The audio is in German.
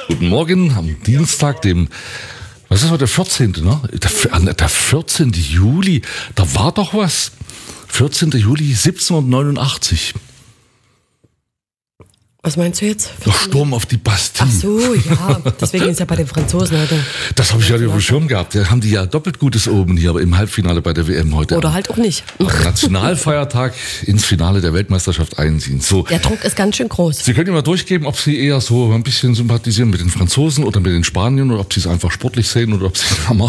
Guten Morgen am Dienstag, was ist heute, der 14., ne? Der 14. Juli, da war doch was. 14. Juli 1789. Was meinst du jetzt? Der Sturm auf die Bastille. Ach so, ja. Deswegen ist ja bei den Franzosen heute. Das habe ich ja auf dem Schirm gehabt. Da haben die ja doppelt Gutes oben hier im Halbfinale bei der WM heute. Oder halt auch nicht. Nationalfeiertag ins Finale der Weltmeisterschaft einziehen. So. Der Druck ist ganz schön groß. Sie können ja mal durchgeben, ob Sie eher so ein bisschen sympathisieren mit den Franzosen oder mit den Spaniern oder ob Sie es einfach sportlich sehen oder ob Sie